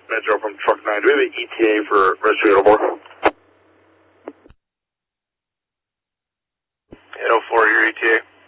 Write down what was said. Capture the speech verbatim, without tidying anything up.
Metro from Truck nine. Do we have an E T A for registry eight oh four? eight oh four, your E T A.